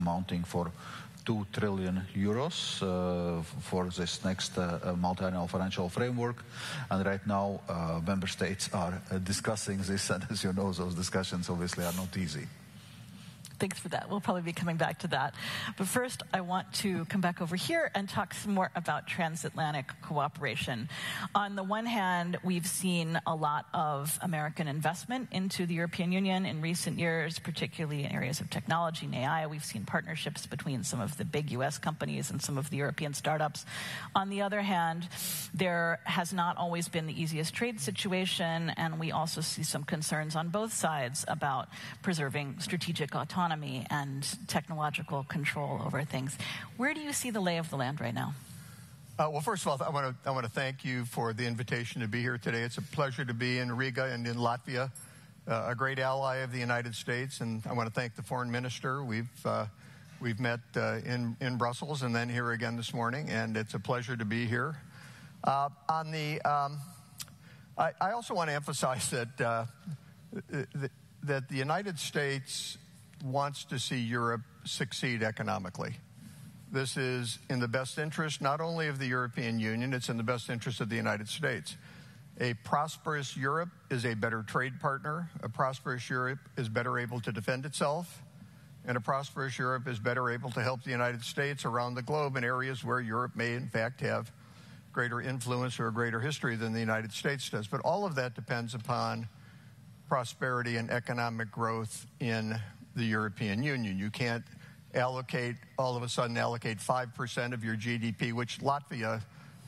amounting for 2 trillion euros for this next multi-annual financial framework. And right now, member states are discussing this, and as you know, those discussions obviously are not easy. Thanks for that. We'll probably be coming back to that. But first, I want to come back over here and talk some more about transatlantic cooperation. On the one hand, we've seen a lot of American investment into the European Union in recent years, particularly in areas of technology and AI. We've seen partnerships between some of the big U.S. companies and some of the European startups. On the other hand, there has not always been the easiest trade situation, and we also see some concerns on both sides about preserving strategic autonomy and technological control over things. Where do you see the lay of the land right now? Well, first of all, I want to thank you for the invitation to be here today. It's a pleasure to be in Riga and in Latvia, a great ally of the United States, and I want to thank the foreign minister. We've met in Brussels and then here again this morning, and it's a pleasure to be here. I also want to emphasize that the United States wants to see Europe succeed economically. This is in the best interest not only of the European Union, it's in the best interest of the United States. A prosperous Europe is a better trade partner. A prosperous Europe is better able to defend itself. And a prosperous Europe is better able to help the United States around the globe in areas where Europe may in fact have greater influence or a greater history than the United States does. But all of that depends upon prosperity and economic growth in the European Union. You can't all of a sudden allocate 5% of your GDP, which Latvia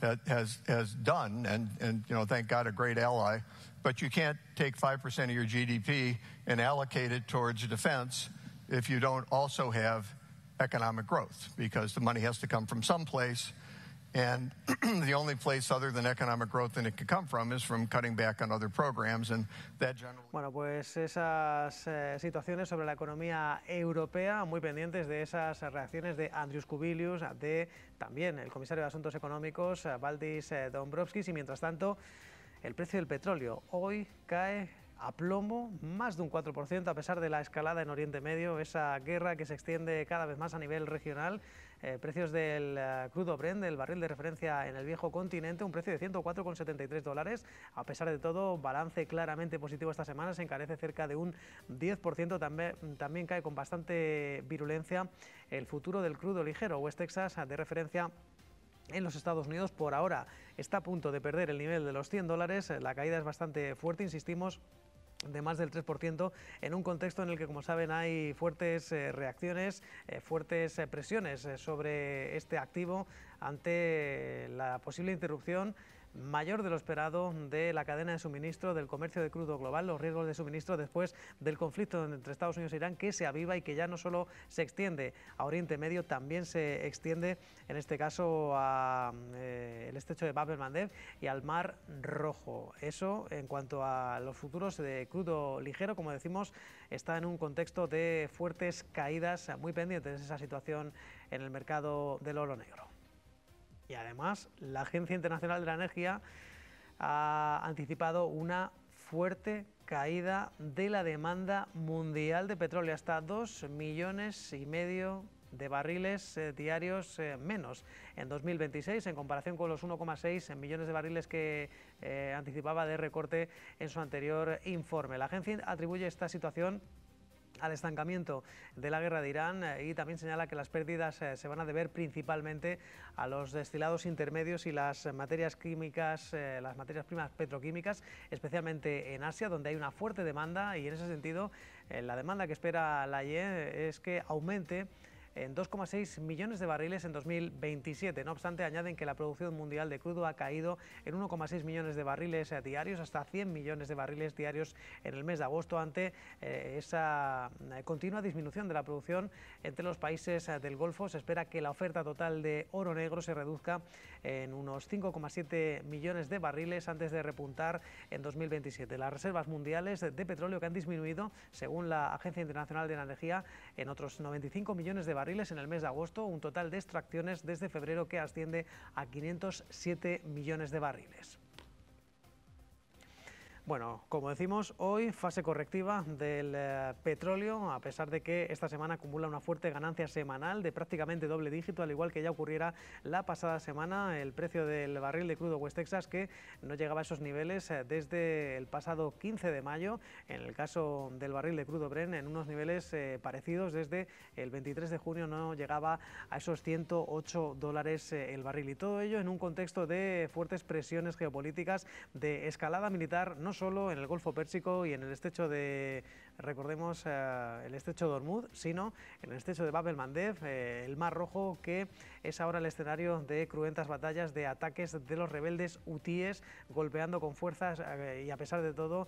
has done, and thank God, a great ally. But you can't take 5% of your GDP and allocate it towards defense if you don't also have economic growth, because the money has to come from someplace. And the only place other than economic growth that it could come from is from cutting back on other programs, and that generally... Bueno, pues esas situaciones sobre la economía europea, muy pendientes de esas reacciones de Andrius Kubilius, de también el comisario de Asuntos Económicos, Valdis Dombrovskis, y mientras tanto, el precio del petróleo hoy cae a plomo, más de un 4%, a pesar de la escalada en Oriente Medio, esa guerra que se extiende cada vez más a nivel regional. Precios del crudo Brent, del barril de referencia en el viejo continente, un precio de $104,73. A pesar de todo, balance claramente positivo esta semana, se encarece cerca de un 10%. También cae con bastante virulencia el futuro del crudo ligero, West Texas, de referencia en los Estados Unidos. Por ahora está a punto de perder el nivel de los $100. La caída es bastante fuerte, insistimos, de más del 3%, en un contexto en el que, como saben, hay fuertes reacciones, fuertes presiones sobre este activo ante la posible interrupción mayor de lo esperado de la cadena de suministro del comercio de crudo global, los riesgos de suministro después del conflicto entre Estados Unidos e Irán, que se aviva y que ya no solo se extiende a Oriente Medio, también se extiende, en este caso, el estrecho de Bab el-Mandeb y al Mar Rojo. Eso, en cuanto a los futuros de crudo ligero, como decimos, está en un contexto de fuertes caídas, muy pendientes de esa situación en el mercado del oro negro. Y además, la Agencia Internacional de la Energía ha anticipado una fuerte caída de la demanda mundial de petróleo, hasta 2,5 millones de barriles diarios menos en 2026, en comparación con los 1,6 millones de barriles que anticipaba de recorte en su anterior informe. La agencia atribuye esta situación al estancamiento de la guerra de Irán y también señala que las pérdidas se van a deber principalmente a los destilados intermedios y las materias químicas, las materias primas petroquímicas, especialmente en Asia, donde hay una fuerte demanda, y en ese sentido la demanda que espera la IE es que aumente en 2,6 millones de barriles en 2027. No obstante, añaden que la producción mundial de crudo ha caído en 1,6 millones de barriles diarios, hasta 100 millones de barriles diarios en el mes de agosto, ante esa continua disminución de la producción entre los países del Golfo. Se espera que la oferta total de oro negro se reduzca en unos 5,7 millones de barriles antes de repuntar en 2027. Las reservas mundiales de petróleo, que han disminuido, según la Agencia Internacional de la Energía, en otros 95 millones de barriles en el mes de agosto, un total de extracciones desde febrero que asciende a 507 millones de barriles. Bueno, como decimos, hoy fase correctiva del petróleo, a pesar de que esta semana acumula una fuerte ganancia semanal de prácticamente doble dígito, al igual que ya ocurriera la pasada semana. El precio del barril de crudo West Texas, que no llegaba a esos niveles desde el pasado 15 de mayo, en el caso del barril de crudo Brent, en unos niveles parecidos desde el 23 de junio no llegaba a esos $108 el barril, y todo ello en un contexto de fuertes presiones geopolíticas, de escalada militar, no solo en el Golfo Pérsico y en el estrecho de, recordemos, el estrecho de Hormuz, sino en el estrecho de Bab el-Mandeb, el Mar Rojo, que es ahora el escenario de cruentas batallas, de ataques de los rebeldes hutíes, golpeando con fuerzas y a pesar de todo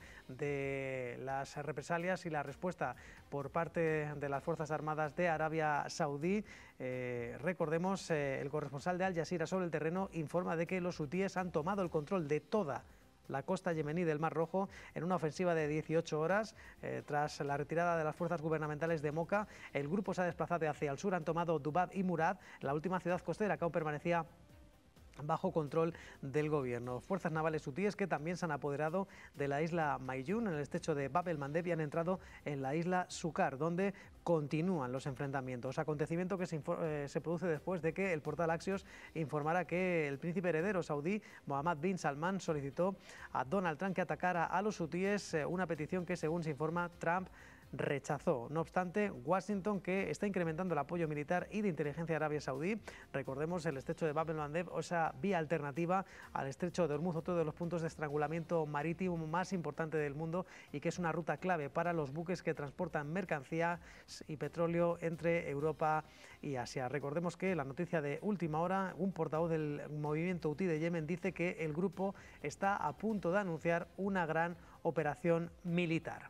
de las represalias y la respuesta por parte de las Fuerzas Armadas de Arabia Saudí. Recordemos, el corresponsal de Al Jazeera sobre el terreno informa de que los hutíes han tomado el control de toda la costa yemení del Mar Rojo en una ofensiva de 18 horas. Tras la retirada de las fuerzas gubernamentales de Moca, el grupo se ha desplazado hacia el sur, han tomado Dubab y Murad, la última ciudad costera que aún permanecía bajo control del gobierno. Fuerzas navales hutíes que también se han apoderado de la isla Mayún, en el estrecho de Bab el-Mandeb, y han entrado en la isla Sukar, donde continúan los enfrentamientos. Acontecimiento que se produce después de que el portal Axios informara que el príncipe heredero saudí Mohammed bin Salman solicitó a Donald Trump que atacara a los hutíes, una petición que, según se informa, Trump rechazó. No obstante, Washington, que está incrementando el apoyo militar y de inteligencia de Arabia Saudí, recordemos el estrecho de Bab el-Mandeb, o esa vía alternativa al estrecho de Hormuz, otro de los puntos de estrangulamiento marítimo más importante del mundo y que es una ruta clave para los buques que transportan mercancías y petróleo entre Europa y Asia. Recordemos que la noticia de última hora, un portavoz del movimiento hutí de Yemen dice que el grupo está a punto de anunciar una gran operación militar.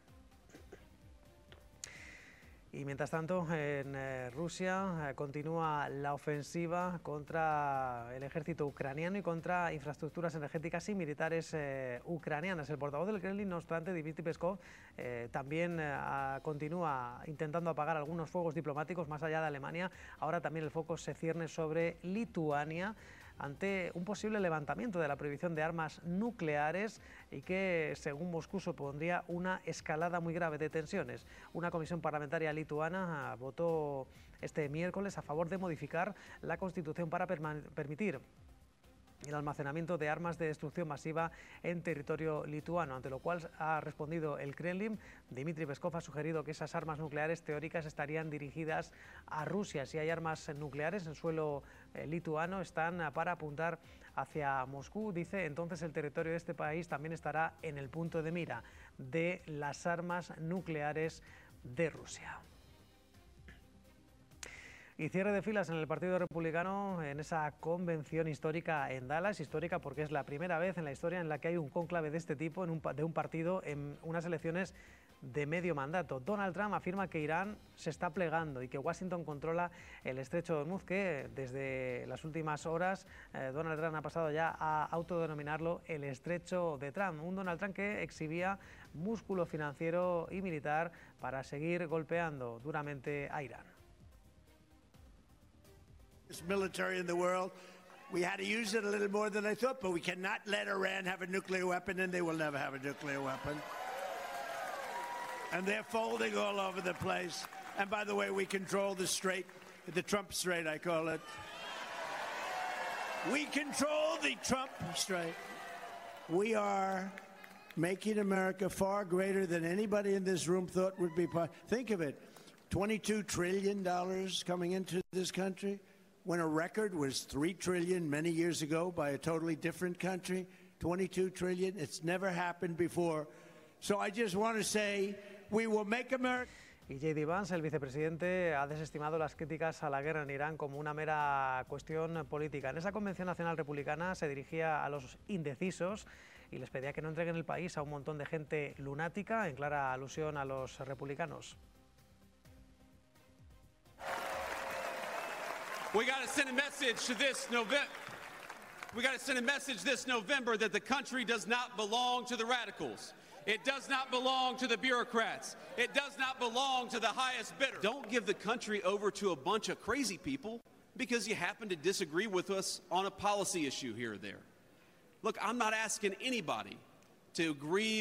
Y mientras tanto, en Rusia continúa la ofensiva contra el ejército ucraniano y contra infraestructuras energéticas y militares ucranianas. El portavoz del Kremlin, no obstante, Dmitry Peskov, también continúa intentando apagar algunos fuegos diplomáticos más allá de Alemania. Ahora también el foco se cierne sobre Lituania, ante un posible levantamiento de la prohibición de armas nucleares y que, según Moscú, supondría una escalada muy grave de tensiones. Una comisión parlamentaria lituana votó este miércoles a favor de modificar la Constitución para permitir el almacenamiento de armas de destrucción masiva en territorio lituano, ante lo cual ha respondido el Kremlin. Dmitry Peskov ha sugerido que esas armas nucleares teóricas estarían dirigidas a Rusia. Si hay armas nucleares en suelo lituano, están para apuntar hacia Moscú, dice. Entonces el territorio de este país también estará en el punto de mira de las armas nucleares de Rusia. Y cierre de filas en el Partido Republicano en esa convención histórica en Dallas, histórica porque es la primera vez en la historia en la que hay un cónclave de este tipo de un partido en unas elecciones de medio mandato. Donald Trump afirma que Irán se está plegando y que Washington controla el estrecho de Hormuz, que desde las últimas horas Donald Trump ha pasado ya a autodenominarlo el estrecho de Trump. Un Donald Trump que exhibía músculo financiero y militar para seguir golpeando duramente a Irán. Military in the world. We had to use it a little more than I thought, but we cannot let Iran have a nuclear weapon, and they will never have a nuclear weapon. And they're folding all over the place. And by the way, we control the Strait, the Trump Strait, I call it. We control the Trump Strait. We are making America far greater than anybody in this room thought would be possible. Think of it, $22 trillion coming into this country, when a record was $3 trillion many years ago by a totally different country. 22 trillion. It's never happened before. So I just want to say we will make America. Y J.D. Vance, el vicepresidente, ha desestimado las críticas a la guerra en Irán como una mera cuestión política. En esa Convención Nacional Republicana se dirigía a los indecisos y les pedía que no entreguen el país a un montón de gente lunática, en clara alusión a los republicanos. We got to send a message this November that the country does not belong to the radicals. It does not belong to the bureaucrats. It does not belong to the highest bidder. Don't give the country over to a bunch of crazy people because you happen to disagree with us on a policy issue here or there. Look, I'm not asking anybody to agree